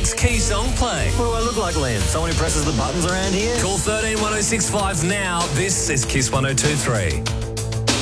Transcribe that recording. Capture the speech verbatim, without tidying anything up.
Kiss Key Song Play. What do I look like, Liam? Someone who presses the buttons around here? Call one three one oh six five now. This is Kiss one oh two three.